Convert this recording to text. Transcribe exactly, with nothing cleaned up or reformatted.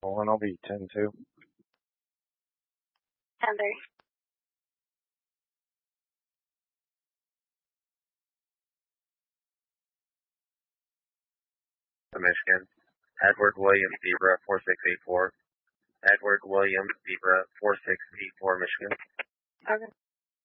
One, I'll be ten two. ten three. Michigan. Edward Williams, Zebra, four six eight four. Edward Williams, Zebra, four six eight four, Michigan. Okay.